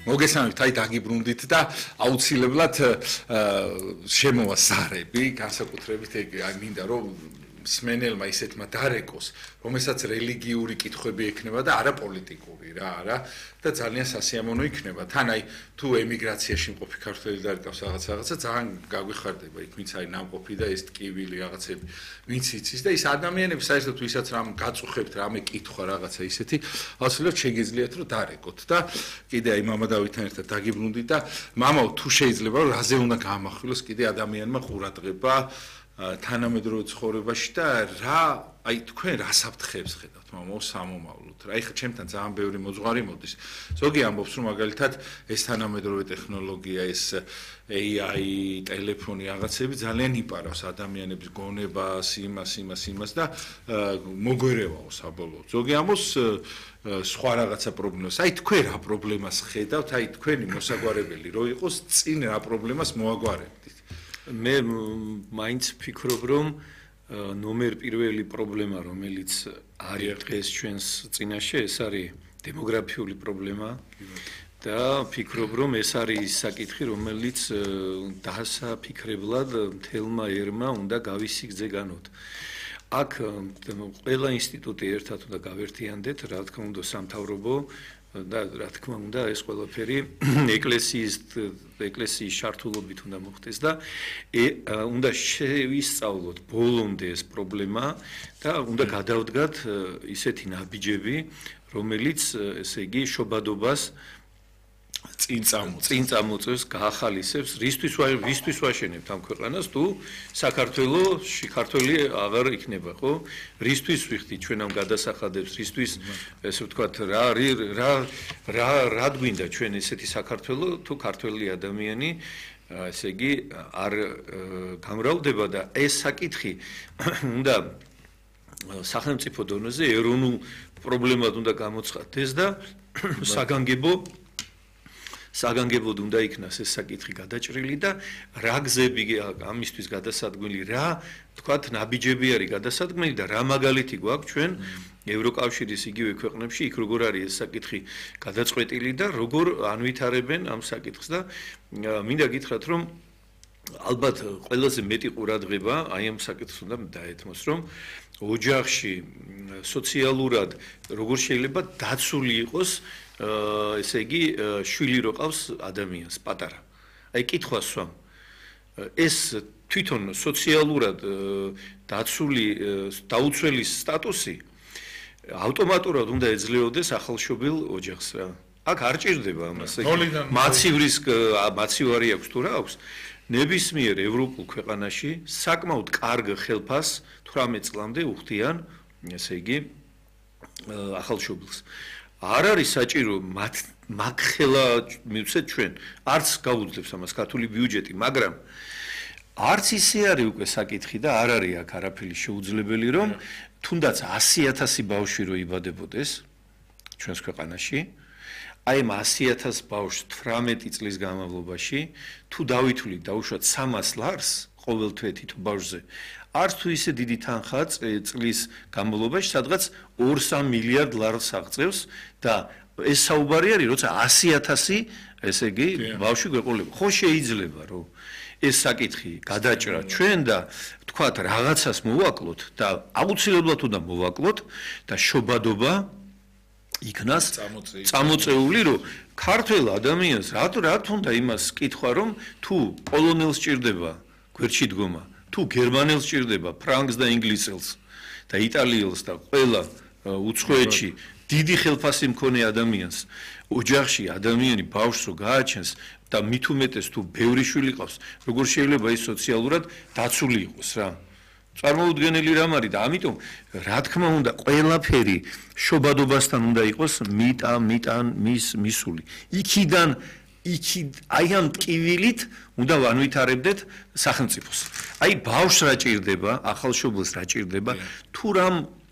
მოგესალმებით, აი დაგიბრუნდით და აუცილებლად შემოვა ზარები, განსაკუთრებით აი მინდა რომ სმენელმა ისეთმა დარეკოს, რომელსაც რელიგიური კითხვები ექნება და არა პოლიტიკური რა და ძალიან სასიამოვნო იქნება. თან აი თუ ემიგრაციაში მყოფი ქართველი დარეკავს რაღაცა ძალიან გაგვიხარდება იქ ვინც არის ნამყოფი და ეს ტკივილი რაღაცები ვინც იცის და ის ადამიანები საერთოდ ვისაც რამ გაწუხებთ რამე კითხვა რაღაცა ისეთი აუცილებლად შეგიძლიათ რომ დარეკოთ და კიდე აი მამა დავითთან ერთად დაგიბრუნდით და მამაო თუ შეიძლება რომ რაზე უნდა გაამახვილოს კიდე ადამიანმა ყურადღება თანამედროვე ცხოვრებაში და რა აი თქვენ რას აფრთხებს ხედავთ მამაო სამომავლოდ რა ეხლა ჩემთან ძალიან ბევრი მოძღვარი მოდის ზოგი ამბობს რომ მაგალითად ეს თანამედროვე ტექნოლოგია ეს AI ტელეფონი რაღაცები ძალიან იპარავს ადამიანების გონებას იმას და მოგვერევაო საბოლოოდ ზოგი ამბობს სხვა რაღაცა პრობლემას აი თქვენ რა პრობლემას ხედავთ აი თქვენი მოსაგვარებელი რო იყოს წინ რა პრობლემას მოაგვარებდით მე მაინც ფიქრობ რომ ნომერ პირველი პრობლემა რომელიც არის დღეს ჩვენს წინაშე ეს არის დემოგრაფიული პრობლემა და ფიქრობ რომ ეს არის საკითხი რომელიც დასაფიქრებლად მთელმა ერმა უნდა გავისიგძე განოთ აქ ყველა ინსტიტუტი ერთად უნდა გავერთიანდეთ რა თქმა უნდა სამთავრობო და რა თქმა უნდა ეს ყველაფერი ეკლესიის შართულობით უნდა მოხდეს და უნდა შევისწავლოთ ბოლომდე ეს პრობლემა და უნდა გადავდგათ ისეთი ნაბიჯები რომელიც ესე იგი შობადობას წინ წამოწევს გაახალისებს რისთვის ვაშენებთ ამ ქვეყანას თუ საქართველოში ქართველი აღარ იქნება ხო რისთვის ვიხდით ჩვენ ამ გადასახადებს რისთვის ესე ვთქვათ რა გვინდა ჩვენ ესეთი საქართველო თუ ქართველი ადამიანი ესე იგი არ გამრავლდება და ეს საკითხი უნდა სახელმწიფო დონეზე ეროვნულ პრობლემად უნდა გამოცხადდეს და საგანგებოდ უნდა იქნას ეს საკითხი გადაჭრილი და რა გზები ამისთვის გადასადგმელი რა თქვათ ნაბიჯები არის გადასადგმელი და რა მაგალითი გვაქვს ჩვენ ევროკავშირის იგივე ქვეყნებში იქ როგორ არის ეს საკითხი გადაწყვეტილი და როგორ ანვითარებენ ამ საკითხს და მინდა გითხრათ რომ ალბათ ყველაზე მეტი ყურადღება აი ამ საკითხს უნდა დაეთმოს რომ ოჯახში სოციალურად როგორ შეიძლება დაცული იყოს ესე იგი შვილი რო ყავს ადამიანს პატარა აი კითხვა სვამ ეს თვითონ სოციალურად დაუცველის სტატუსი ავტომატურად უნდა ეძლეოდეს ახალშობილ ოჯახს რა აქ არ ჭირდება ამას მაცივარი აქვს თუ რა აქვს ნებისმიერ ევროპულ ქვეყანაში საკმაოდ კარგ ხელფას 18 წლამდე უხდიან ესე იგი ახალშობილს არ არის საჭირო მაგხელა მივცეთ ჩვენ არც გაუძლებს ამას ქართული ბიუჯეტი მაგრამ არც ისე არის უკვე საკითხი და არ არის აქ არაფერი შეუძლებელი რომ თუნდაც 100,000 ბავშვი რო იბადებოდეს ჩვენს ქვეყანაში აი ამ 100,000 ბავშვს 18 წლის განმავლობაში თუ დავითვლით დაუშვათ 300 ლარს ყოველთვე თითო ბავშვზე არც თუ ისე დიდი თანხა წლის განმავლობაში სადღაც 2-3 მილიარდ ლარს აღწევს და ეს საუბარი არის როცა 100,000 ესე იგი ბავშვი გვეყოლება ხო შეიძლება რომ ეს საკითხი გადაჭრა ჩვენ და თქვათ რაღაცას მოვაკლოთ და აუცილებლად უნდა მოვაკლოთ და შობადობა იქნას წამოწეული რომ ქართველ ადამიანს რა თუნდა იმას კითხვა რომ თუ პოლონელს ჭირდება გვერდში დგომა თუ გერმანელს ჭირდება ფრანგს და ინგლისელს და იტალიელს და ყველა უცხოეთში დიდი ხელფასი მქონე ადამიანს ოჯახში ადამიანი ბავშვს რო გააჩენს და მით უმეტეს თუ ბევრი შვილი ყავს როგორ შეიძლება ის სოციალურად დაცული იყოს რა წარმოუდგენელი რამ არის და ამიტომ რა თქმა უნდა ყველაფერი შობადობასთან უნდა იყოს მისული იქიდან აი ამ ტკივილით უნდა ვანვითარებდეთ სახელმწიფოს. აი ბავშვს რა ჭირდება, ახალშობილს რა ჭირდება, თუ რამ